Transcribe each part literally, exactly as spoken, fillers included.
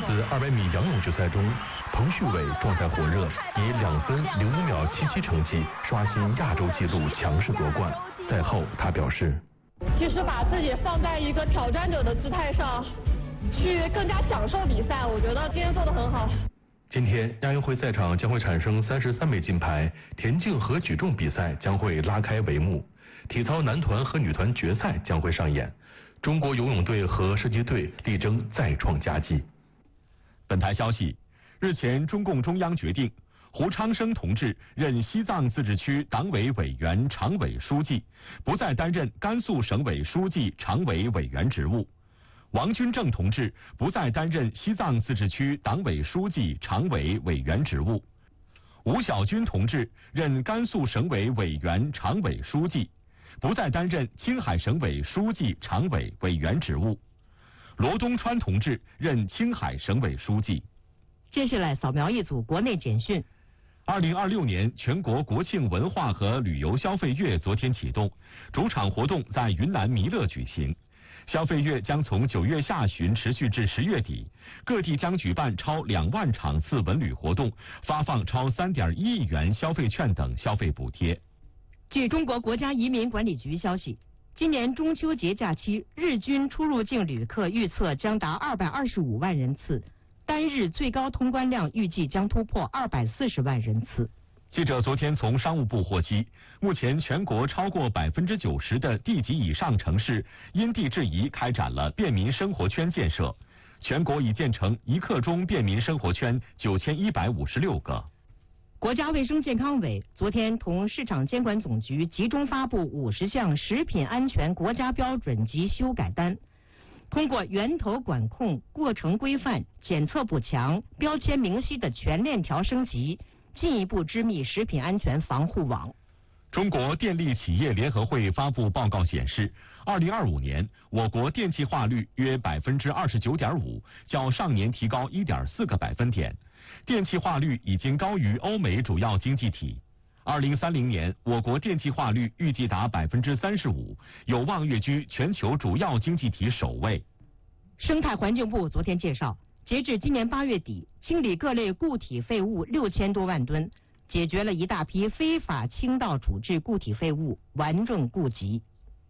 次二百米仰泳决赛中，彭旭伟状态火热，以两分零五秒七七成绩刷新亚洲纪录，强势夺冠。赛后他表示， 其实把自己放在一个挑战者的姿态上，去更加享受比赛，我觉得今天做得很好。 今天亚运会赛场将会产生三十三枚金牌，田径和举重比赛将会拉开帷幕，体操男团和女团决赛将会上演，中国游泳队和射击队力争再创佳绩。 本台消息，日前中共中央决定，胡昌生同志任西藏自治区党委委员常委书记，不再担任甘肃省委书记常委委员职务。王军正同志不再担任西藏自治区党委书记常委委员职务。吴小军同志任甘肃省委委员常委书记，不再担任青海省委书记常委委员职务。罗东川同志任青海省委书记。 接下来扫描一组国内简讯。 二零二六年全国国庆文化和旅游消费月昨天启动，主场活动在云南弥勒举行。消费月将从九月下旬持续至十月底，各地将举办超两万场次文旅活动，发放超三点一亿元消费券等消费补贴。 据中国国家移民管理局消息，今年中秋节假期日均出入境旅客预测将达二百二十五万人次，单日最高通关量预计将突破二百四十万人次。 记者昨天从商务部获悉，目前全国超过百分之九十的地级以上城市因地制宜开展了便民生活圈建设，全国已建成一刻钟便民生活圈九千一百五十六个。 国家卫生健康委昨天同市场监管总局集中发布五十项食品安全国家标准及修改单，通过源头管控、过程规范、检测补强、标签明晰的全链条升级，进一步织密食品安全防护网。 中国电力企业联合会发布报告显示，二零二五年我国电气化率约百分之二十九点五，较上年提高一点四个百分点，电气化率已经高于欧美主要经济体。二零三零年，我国电气化率预计达百分之三十五，有望跃居全球主要经济体首位。 生态环境部昨天介绍，截至今年八月底，清理各类固体废物六千多万吨，解决了一大批非法倾倒处置固体废物，顽症痼疾。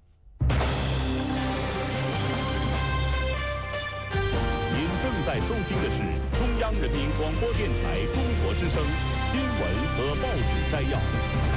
您正在收听的是中央人民广播电台中国之声新闻和报纸摘要。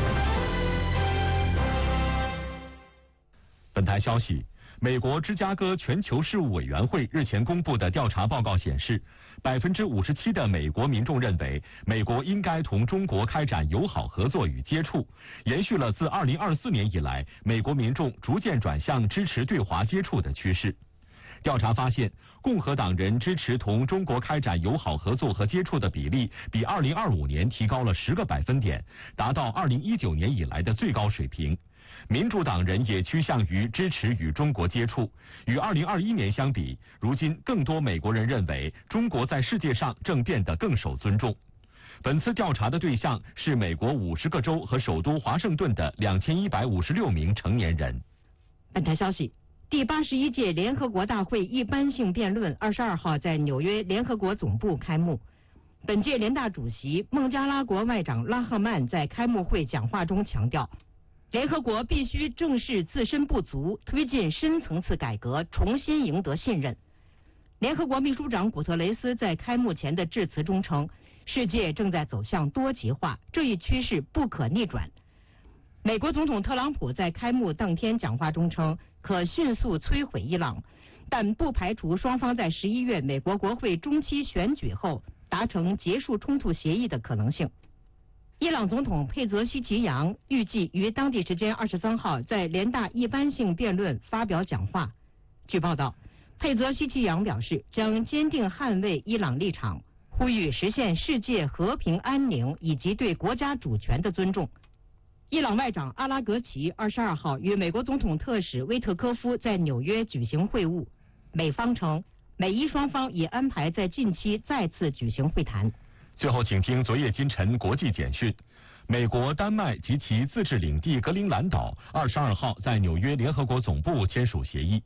本台消息，美国芝加哥全球事务委员会日前公布的调查报告显示，百分之五十七的美国民众认为美国应该同中国开展友好合作与接触，延续了自二零二四年以来美国民众逐渐转向支持对华接触的趋势。调查发现，共和党人支持同中国开展友好合作和接触的比例比二零二五年提高了十个百分点，达到二零一九年以来的最高水平。民主党人也趋向于支持与中国接触，与二零二一年相比，如今更多美国人认为中国在世界上正变得更受尊重。本次调查的对象是美国五十个州和首都华盛顿的两千一百五十六名成年人。 本台消息，第八十一届联合国大会一般性辩论二十二号在纽约联合国总部开幕。本届联大主席孟加拉国外长拉赫曼在开幕会讲话中强调，联合国必须正视自身不足，推进深层次改革，重新赢得信任。联合国秘书长古特雷斯在开幕前的致辞中称，世界正在走向多极化，这一趋势不可逆转。美国总统特朗普在开幕当天讲话中称，可迅速摧毁伊朗，但不排除双方在十一月美国国会中期选举后达成结束冲突协议的可能性。伊朗总统佩泽希奇扬预计于当地时间二十三号在联大一般性辩论发表讲话。据报道，佩泽希奇扬表示将坚定捍卫伊朗立场，呼吁实现世界和平安宁以及对国家主权的尊重。伊朗外长阿拉格齐二十二号与美国总统特使威特科夫在纽约举行会晤，美方称美伊双方已安排在近期再次举行会谈。 最后，请听昨夜今晨国际简讯。美国、丹麦及其自治领地格陵兰岛二十二号在纽约联合国总部签署协议，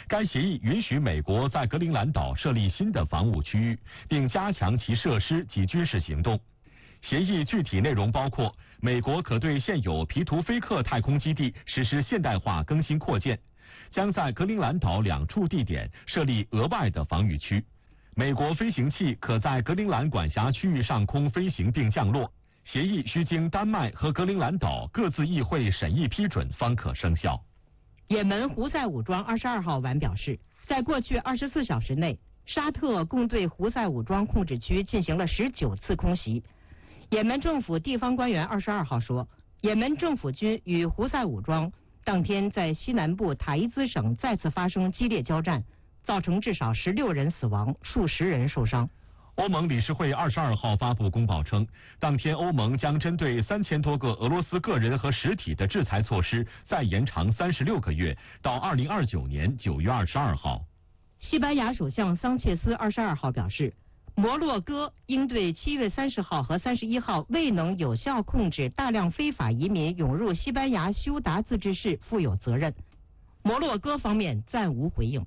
该协议允许美国在格陵兰岛设立新的防务区域，并加强其设施及军事行动。协议具体内容包括，美国可对现有皮图菲克太空基地实施现代化更新扩建，将在格陵兰岛两处地点设立额外的防御区。美国飞行器可在格陵兰管辖区域上空飞行并降落。协议需经丹麦和格陵兰岛各自议会审议批准方可生效。 也门胡塞武装二十二号晚表示，在过去二十四小时内，沙特共对胡塞武装控制区进行了十九次空袭。也门政府地方官员二十二号说，也门政府军与胡塞武装当天在西南部塔伊兹省再次发生激烈交战，造成至少十六人死亡，数十人受伤。 欧盟理事会二十二号发布公报称，当天欧盟将针对三千多个俄罗斯个人和实体的制裁措施再延长三十六个月，到二零二九年九月二十二号。 西班牙首相桑切斯二十二号表示，摩洛哥应对七月三十号和三十一号未能有效控制大量非法移民涌入西班牙休达自治市负有责任。摩洛哥方面暂无回应。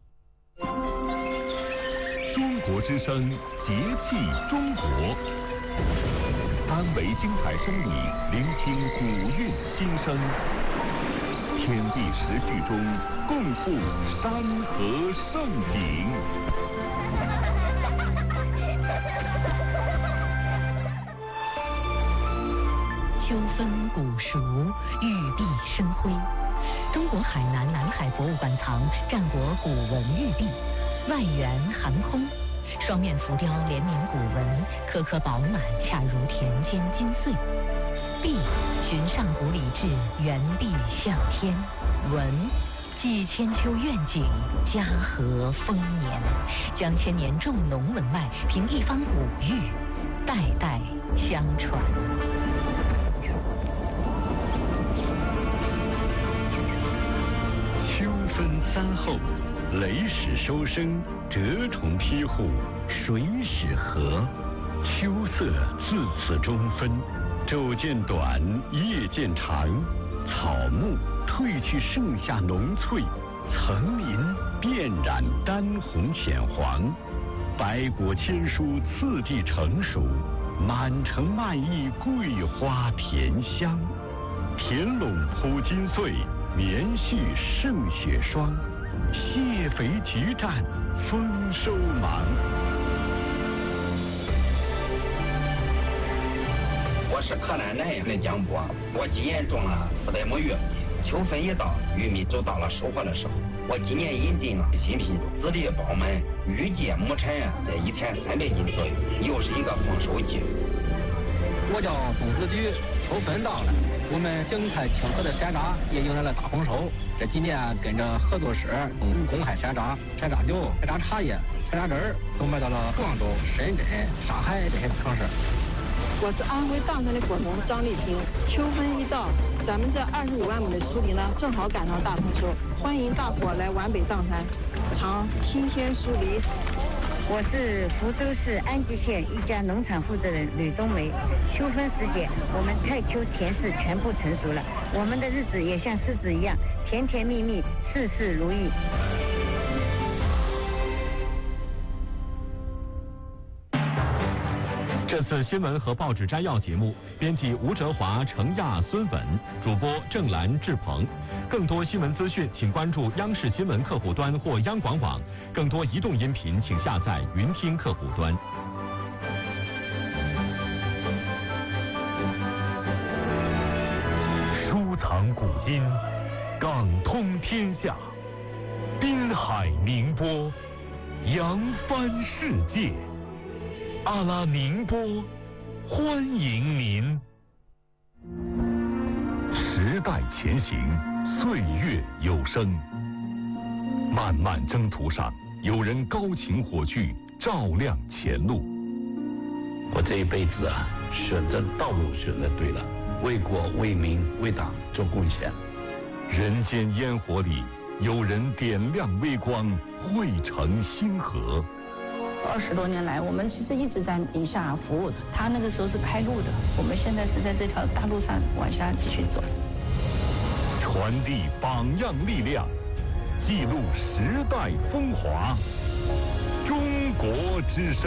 中国之声，节气中国，三维精彩声影，聆听古韵心声。天地时序中，共赴山河盛景。 秋分古熟，玉璧生辉。中国海南南海博物馆藏战国古文玉璧，外圆含空，双面浮雕联名古文，颗颗饱满，恰如田间金穗。璧寻上古礼制，原璧向天。文寄千秋愿景，家和丰年，将千年重农文脉凭一方古玉，代代相传。 秋分三后，雷始收声，蛰虫披户，水始和。秋色自此中分，昼渐短，夜渐长，草木褪去盛夏浓翠，层林遍染丹红浅黄，百果千蔬次第成熟，满城漫溢桂花甜香，田垄铺金穗，棉絮胜雪霜，蟹肥菊绽，丰收忙。 我是河南南阳的江波，我今年种了四百亩玉米，秋分一到，玉米就到了收获的时候。我今年引进了新品种，籽粒饱满，预计亩产在一千三百斤左右，又是一个丰收季。 我叫宋子举，秋分到了，我们景泰清河的山楂也迎来了大丰收。这几年跟着合作社用公害山楂、山楂酒、山楂茶叶、山楂汁儿都卖到了广州、深圳、上海这些城市。 我是安徽砀山的果农张丽萍。秋分一到，咱们这二十五万亩的锄梨呢，正好赶上大丰收，欢迎大伙来皖北砀山尝新鲜锄梨。 我是福州市安吉县一家农场负责人吕冬梅。秋分时节，我们菜秋田氏全部成熟了，我们的日子也像狮子一样甜甜蜜蜜，事事如意。 这次新闻和报纸摘要节目，编辑吴哲华、程亚、孙稳，主播郑兰、志鹏。更多新闻资讯，请关注央视新闻客户端或央广网。更多移动音频，请下载云听客户端。 收藏古今，港通天下，滨海宁波，扬帆世界。阿拉宁波，欢迎您。时代前行，岁月有声。漫漫征途上，有人高擎火炬，照亮前路。 我这一辈子啊，选择道路选择对了，为国为民为党做贡献。 人间烟火里，有人点亮微光，汇成星河。 二十多年来，我们其实一直在宁夏服务。他那个时候是开路的，我们现在是在这条大路上往下继续走。 传递榜样力量， 记录时代风华。中国之声。